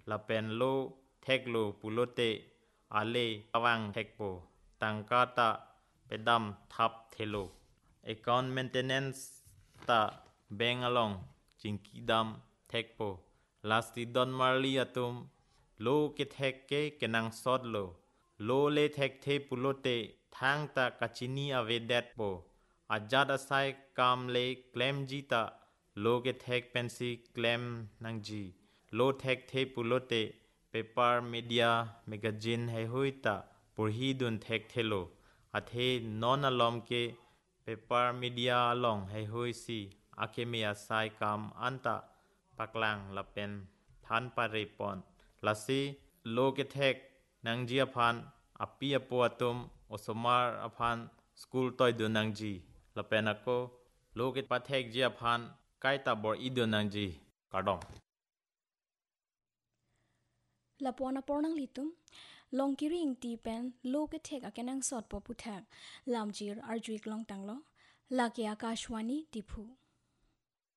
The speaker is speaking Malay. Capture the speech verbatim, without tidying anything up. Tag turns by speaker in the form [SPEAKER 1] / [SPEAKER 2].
[SPEAKER 1] la pen lo thek lo pulote ale awang thekpo tangkata pedam thap thelo account maintenance ta beng along jingkidam thekpo lasti don marli atum lo ke thek ke kenang sod lo lo le thek the pulote thang ta kachini avedet po ajad asai kam le claim jita lo ke thek pensi claim nangji lo thek the pulote paper media magazine hai hoita purhi dun thek thelo athe non alom ke paper media along hai hoi si akemia sai kam anta paklang lapen phan pare pon lasi lo ke thek nangji aphan apia po atum osomar aphan school toy du nangji lapen ako lo ke pathek ji aphan kai ta bor idu nangji kadom
[SPEAKER 2] Lapona pornang litum longkiri ingti pen lo ke thek akenang sot po puthak lamjir arjuik long tanglo lake akashwani tipu